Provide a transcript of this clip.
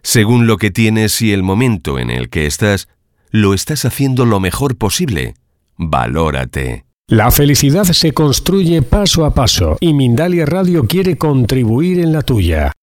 Según lo que tienes y el momento en el que estás, lo estás haciendo lo mejor posible. Valórate. La felicidad se construye paso a paso y Mindalia Radio quiere contribuir en la tuya.